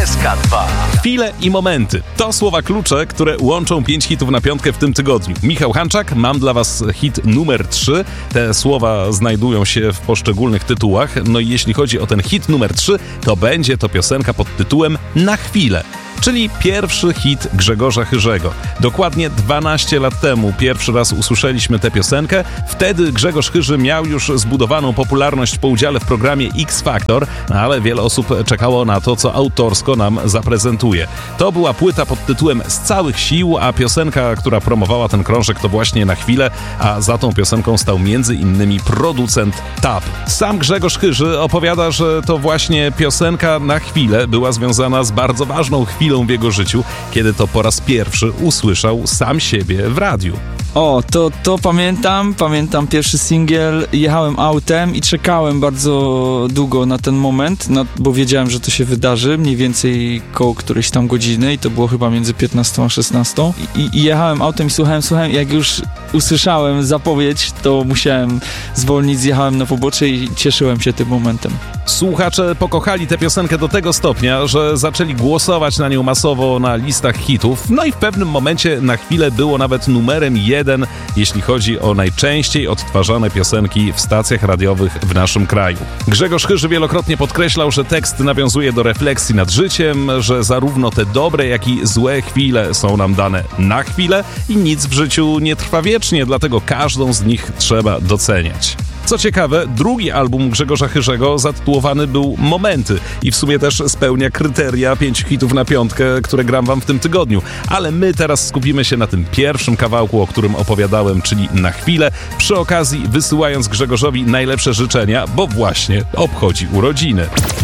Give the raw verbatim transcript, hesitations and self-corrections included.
S K dwa. Chwile i momenty. To słowa klucze, które łączą pięć hitów na piątkę w tym tygodniu. Michał Hanczak, mam dla was hit numer trzy. Te słowa znajdują się w poszczególnych tytułach. No i jeśli chodzi o ten hit numer trzy, to będzie to piosenka pod tytułem Na chwilę. Czyli pierwszy hit Grzegorza Chyrzego. Dokładnie dwanaście lat temu pierwszy raz usłyszeliśmy tę piosenkę. Wtedy Grzegorz Chyrzy miał już zbudowaną popularność po udziale w programie X Factor, ale wiele osób czekało na to, co autorsko nam zaprezentuje. To była płyta pod tytułem Z całych sił, a piosenka, która promowała ten krążek, to właśnie Na chwilę, a za tą piosenką stał między innymi producent Tap. Sam Grzegorz Chyrzy opowiada, że to właśnie piosenka Na chwilę była związana z bardzo ważną chwilą w jego życiu, kiedy to po raz pierwszy usłyszał sam siebie w radiu. O, to, to pamiętam, pamiętam pierwszy singiel, jechałem autem i czekałem bardzo długo na ten moment, na, bo wiedziałem, że to się wydarzy, mniej więcej koło którejś tam godziny i to było chyba między piętnastą a szesnastą i, i jechałem autem i słuchałem, słuchałem, jak już usłyszałem zapowiedź, to musiałem zwolnić, zjechałem na pobocze i cieszyłem się tym momentem. Słuchacze pokochali tę piosenkę do tego stopnia, że zaczęli głosować na nią masowo na listach hitów, no i w pewnym momencie Na chwilę było nawet numerem jeden, jeśli chodzi o najczęściej odtwarzane piosenki w stacjach radiowych w naszym kraju. Grzegorz Chyrzy wielokrotnie podkreślał, że tekst nawiązuje do refleksji nad życiem, że zarówno te dobre, jak i złe chwile są nam dane na chwilę i nic w życiu nie trwa wiecznie, dlatego każdą z nich trzeba doceniać. Co ciekawe, drugi album Grzegorza Chyrzego zatytułowany był Momenty i w sumie też spełnia kryteria pięciu hitów na piątkę, które gram wam w tym tygodniu. Ale my teraz skupimy się na tym pierwszym kawałku, o którym opowiadałem, czyli Na chwilę, przy okazji wysyłając Grzegorzowi najlepsze życzenia, bo właśnie obchodzi urodziny.